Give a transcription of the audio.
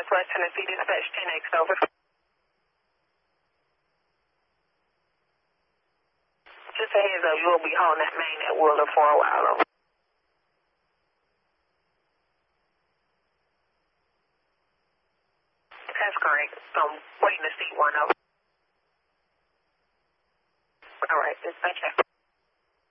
West Tennessee Dispatch 10X, over. Just a heads up, you will be hauling that main at Wheeler for a while, over. That's correct. I'm waiting to see one, over. All right, dispatch.